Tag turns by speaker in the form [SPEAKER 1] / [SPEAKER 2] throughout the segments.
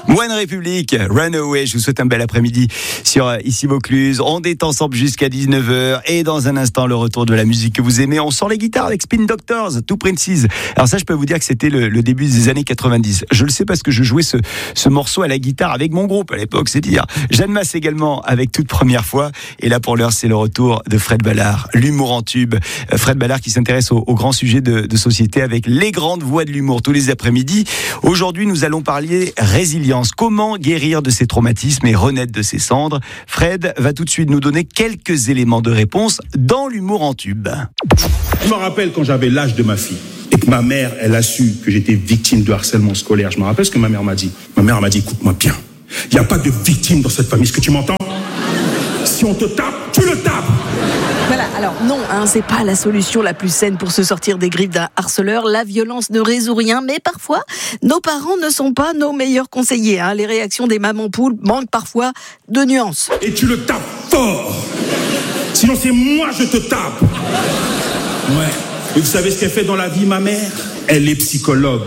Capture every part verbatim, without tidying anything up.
[SPEAKER 1] One République, Runaway. Je vous souhaite un bel après-midi sur Ici Vaucluse. On est ensemble jusqu'à dix-neuf heures et dans un instant, le retour de la musique que vous aimez. On sort les guitares avec Spin Doctors, Two Princes. Alors ça, je peux vous dire que c'était le, le début des années quatre-vingt-dix. Je le sais parce que je jouais ce, ce morceau à la guitare avec mon groupe à l'époque, c'est dire. Jeanne Masse également avec toute première fois. Et là, pour l'heure, c'est le retour de Fred Ballard, l'humour en tube. Fred Ballard qui s'intéresse aux, aux grands sujets de, de société avec les grandes voix de l'humour tous les après-midi. Aujourd'hui, nous allons parler résilience. Comment guérir de ses traumatismes et renaître de ses cendres? Fred va tout de suite nous donner quelques éléments de réponse dans l'humour en tube.
[SPEAKER 2] Je me rappelle quand j'avais l'âge de ma fille et que ma mère, elle a su que j'étais victime de harcèlement scolaire. Je me rappelle ce que ma mère m'a dit. Ma mère m'a dit, écoute-moi bien, il n'y a pas de victime dans cette famille. Est-ce que tu m'entends? Si on te tape, tu le tapes.
[SPEAKER 3] Voilà, alors non, hein, c'est pas la solution la plus saine pour se sortir des griffes d'un harceleur. La violence ne résout rien, mais parfois, nos parents ne sont pas nos meilleurs conseillers. Hein. Les réactions des mamans poules manquent parfois de nuances.
[SPEAKER 2] Et tu le tapes fort. Sinon, c'est moi, je te tape. Ouais. Et vous savez ce qu'elle fait dans la vie, ma mère? Elle est psychologue.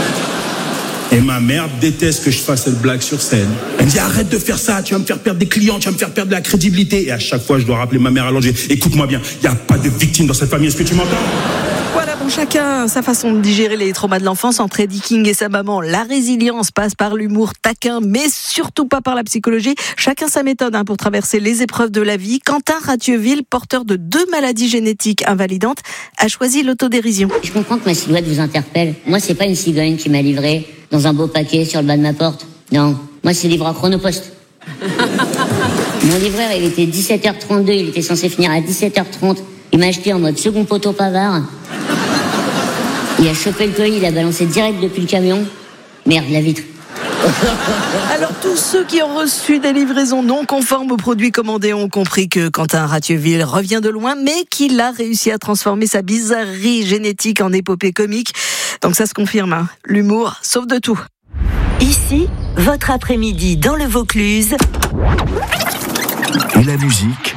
[SPEAKER 2] Et ma mère déteste que je fasse cette blague sur scène. Elle me dit, arrête de faire ça, tu vas me faire perdre des clients, tu vas me faire perdre de la crédibilité. Et à chaque fois, je dois rappeler ma mère allongée. Écoute-moi bien, il n'y a pas de victime dans cette famille, est-ce que tu m'entends?
[SPEAKER 3] Voilà, bon, chacun sa façon de digérer les traumas de l'enfance. Entre Eddie King et sa maman, la résilience passe par l'humour taquin, mais surtout pas par la psychologie. Chacun sa méthode hein, pour traverser les épreuves de la vie. Quentin Ratieuville, porteur de deux maladies génétiques invalidantes, a choisi l'autodérision.
[SPEAKER 4] Je comprends que ma silhouette vous interpelle. Moi, c'est pas une cigogne qui m'a livré dans un beau paquet sur le bas de ma porte. Non, moi, c'est livreur Chronopost. Mon livreur, il était dix-sept heures trente-deux, il était censé finir à dix-sept heures trente. Il m'a acheté en mode second poteau pavard. Il a chopé le colis, il a balancé direct depuis le camion. Merde, la vitre.
[SPEAKER 3] Alors tous ceux qui ont reçu des livraisons non conformes aux produits commandés ont compris que Quentin Ratieuville revient de loin, mais qu'il a réussi à transformer sa bizarrerie génétique en épopée comique. Donc ça se confirme, hein. L'humour sauve de tout.
[SPEAKER 5] Ici, votre après-midi dans le Vaucluse.
[SPEAKER 6] Et la musique